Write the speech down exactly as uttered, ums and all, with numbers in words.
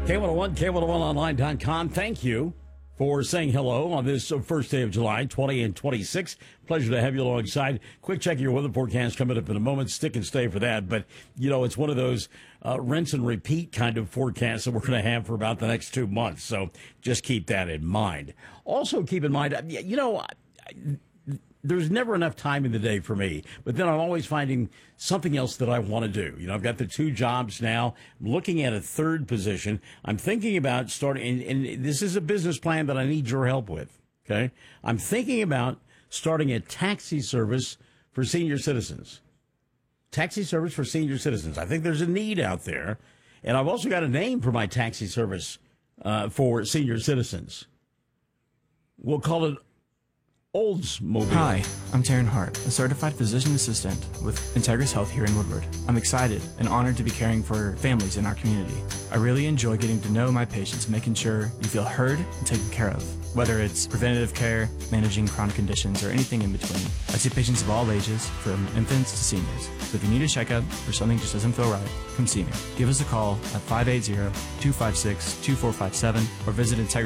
K one oh one, K one oh one online dot com. Thank you for saying hello on this first day of July, twenty and twenty-six. Pleasure to have you alongside. Quick check of your weather forecast coming up in a moment. Stick and stay for that. But, you know, it's one of those uh, rinse and repeat kind of forecasts that we're going to have for about the next two months. So just keep that in mind. Also keep in mind, you know, there's never enough time in the day for me, but then I'm always finding something else that I want to do. You know, I've got the two jobs now. I'm looking at a third position. I'm thinking about starting, and, and this is a business plan that I need your help with, okay? I'm thinking about starting a taxi service for senior citizens. Taxi service for senior citizens. I think there's a need out there, and I've also got a name for my taxi service uh, for senior citizens. We'll call it Oldsmobile. Hi, I'm Taryn Hart, a certified physician assistant with Integris Health here in Woodward. I'm excited and honored to be caring for families in our community. I really enjoy getting to know my patients and making sure you feel heard and taken care of, whether it's preventative care, managing chronic conditions, or anything in between. I see patients of all ages, from infants to seniors. So if you need a checkup or something just doesn't feel right, come see me. Give us a call at five eight zero, two five six, two four five seven or visit Integris.